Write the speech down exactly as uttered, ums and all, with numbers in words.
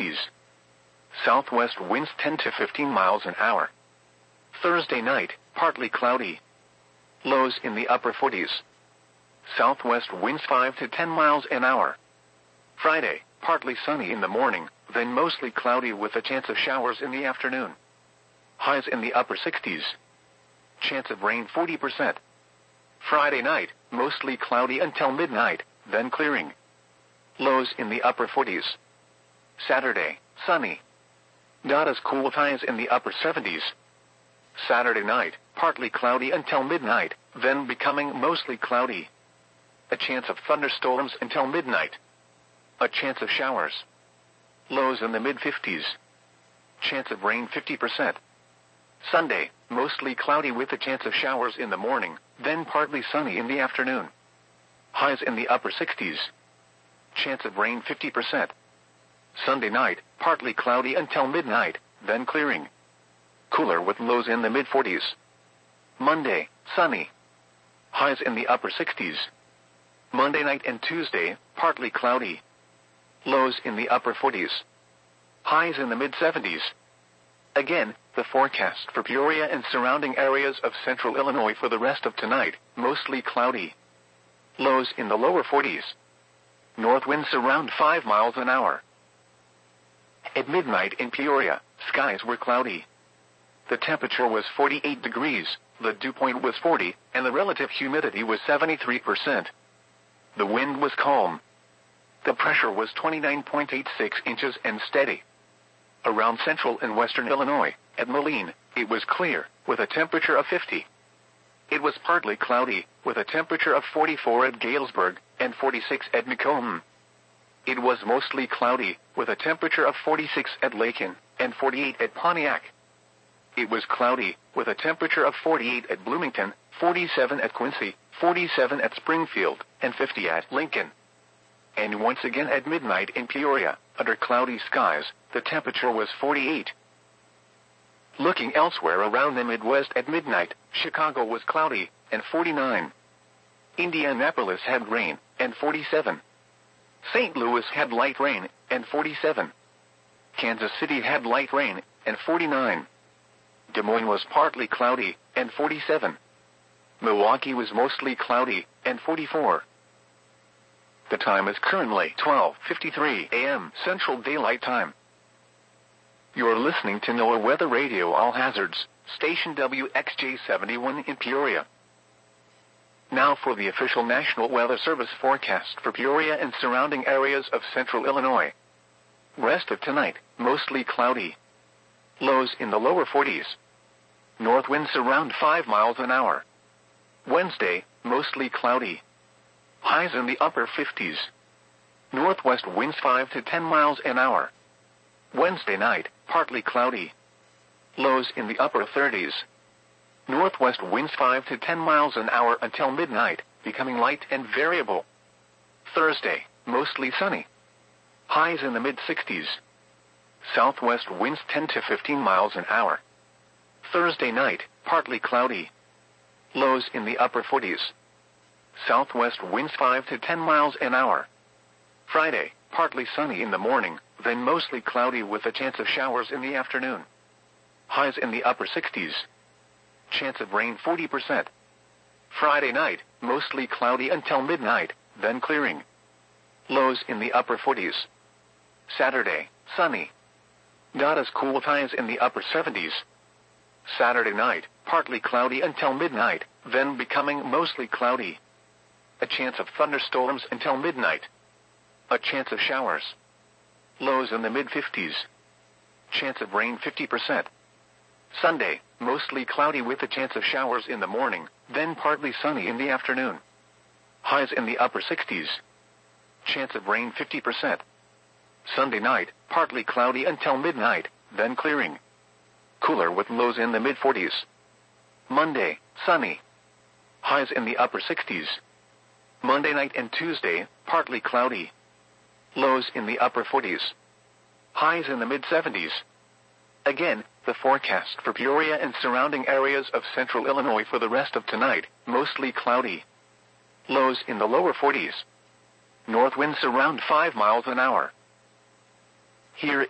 sixties. Southwest winds ten to fifteen miles an hour. Thursday night, partly cloudy. Lows in the upper forties. Southwest winds five to ten miles an hour. Friday, partly sunny in the morning, then mostly cloudy with a chance of showers in the afternoon. Highs in the upper sixties. Chance of rain forty percent. Friday night, mostly cloudy until midnight, then clearing. Lows in the upper forties. Saturday, sunny. Not as cool with highs in the upper seventies. Saturday night, partly cloudy until midnight, then becoming mostly cloudy. A chance of thunderstorms until midnight. A chance of showers. Lows in the mid-fifties. Chance of rain fifty percent. Sunday, mostly cloudy with a chance of showers in the morning, then partly sunny in the afternoon. Highs in the upper sixties. Chance of rain fifty percent. Sunday night, partly cloudy until midnight, then clearing. Cooler with lows in the mid-forties. Monday, sunny. Highs in the upper sixties. Monday night and Tuesday, partly cloudy. Lows in the upper forties. Highs in the mid-seventies. Again, the forecast for Peoria and surrounding areas of central Illinois for the rest of tonight, mostly cloudy. Lows in the lower forties. North winds around five miles an hour. At midnight in Peoria, skies were cloudy. The temperature was forty-eight degrees, the dew point was forty, and the relative humidity was seventy-three percent. The wind was calm. The pressure was twenty-nine point eight six inches and steady. Around central and western Illinois, at Moline, it was clear, with a temperature of fifty. It was partly cloudy, with a temperature of forty-four at Galesburg, and forty-six at Macomb. It was mostly cloudy, with a temperature of forty-six at Lakin, and forty-eight at Pontiac. It was cloudy, with a temperature of forty-eight at Bloomington, forty-seven at Quincy, forty-seven at Springfield, and fifty at Lincoln. And once again at midnight in Peoria, under cloudy skies, the temperature was forty-eight. Looking elsewhere around the Midwest at midnight, Chicago was cloudy, and forty-nine. Indianapolis had rain, and forty-seven. Saint Louis had light rain, and forty-seven. Kansas City had light rain, and forty-nine. Des Moines was partly cloudy, and forty-seven. Milwaukee was mostly cloudy, and forty-four. The time is currently twelve fifty-three a m Central Daylight Time. You're listening to NOAA Weather Radio All Hazards, station W X J seventy-one in Peoria. Now for the official National Weather Service forecast for Peoria and surrounding areas of central Illinois. Rest of tonight, mostly cloudy. Lows in the lower forties. North winds around five miles an hour. Wednesday, mostly cloudy. Highs in the upper fifties. Northwest winds five to ten miles an hour. Wednesday night, partly cloudy. Lows in the upper thirties. Northwest winds five to ten miles an hour until midnight, becoming light and variable. Thursday, mostly sunny. Highs in the mid-sixties. Southwest winds ten to fifteen miles an hour. Thursday night, partly cloudy. Lows in the upper forties. Southwest winds five to ten miles an hour. Friday, partly sunny in the morning, then mostly cloudy with a chance of showers in the afternoon. Highs in the upper sixties. Chance of rain forty percent. Friday night, mostly cloudy until midnight, then clearing. Lows in the upper forties. Saturday, sunny. Not as cool with highs in the upper seventies. Saturday night, partly cloudy until midnight, then becoming mostly cloudy. A chance of thunderstorms until midnight. A chance of showers. Lows in the mid-fifties. Chance of rain fifty percent. Sunday, mostly cloudy with a chance of showers in the morning, then partly sunny in the afternoon. Highs in the upper sixties. Chance of rain fifty percent. Sunday night, partly cloudy until midnight, then clearing. Cooler with lows in the mid-forties. Monday, sunny. Highs in the upper sixties. Monday night and Tuesday, partly cloudy. Lows in the upper forties. Highs in the mid-seventies. Again, the forecast for Peoria and surrounding areas of central Illinois for the rest of tonight, mostly cloudy. Lows in the lower forties. North winds around five miles an hour. Here